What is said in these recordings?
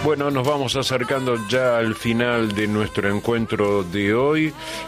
Bueno, nos vamos acercando ya al final de nuestro encuentro de hoy.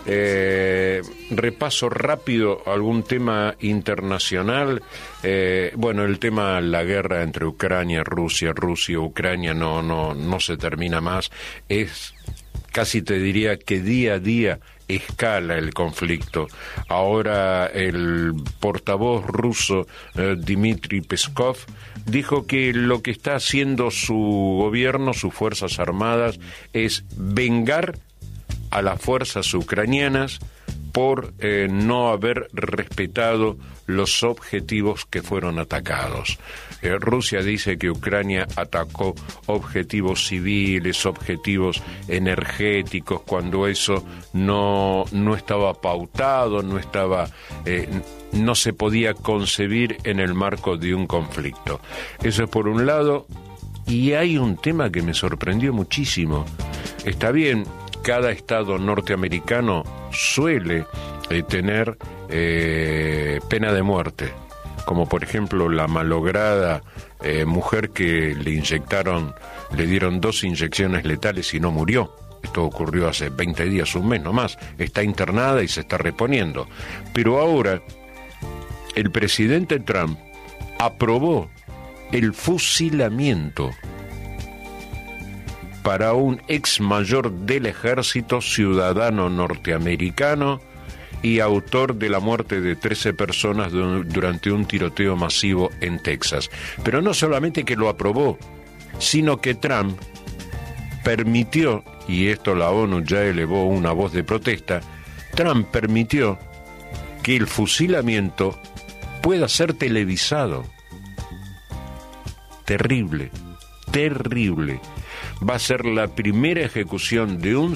Repaso rápido algún tema internacional. Bueno, el tema, la guerra entre Ucrania, Rusia, Ucrania, no se termina más. Es casi te diría que día a día escala el conflicto. Ahora el portavoz ruso Dmitry Peskov dijo que lo que está haciendo su gobierno, sus fuerzas armadas, es vengar a las fuerzas ucranianas por no haber respetado los objetivos que fueron atacados. Rusia dice que Ucrania atacó objetivos civiles, objetivos energéticos, cuando eso no estaba pautado, no se podía concebir en el marco de un conflicto. Eso es por un lado, y hay un tema que me sorprendió muchísimo. Está bien, cada estado norteamericano suele tener pena de muerte, como por ejemplo la malograda mujer que le dieron 2 inyecciones letales y no murió. Esto ocurrió hace 20 días, un mes nomás. Está internada y se está reponiendo. Pero ahora el presidente Trump aprobó el fusilamiento para un ex mayor del ejército, ciudadano norteamericano y autor de la muerte de 13 personas durante un tiroteo masivo en Texas. Pero no solamente que lo aprobó, sino que Trump permitió, y esto la ONU ya elevó una voz de protesta, Trump permitió que el fusilamiento pueda ser televisado. Terrible, terrible. Va a ser la primera ejecución de un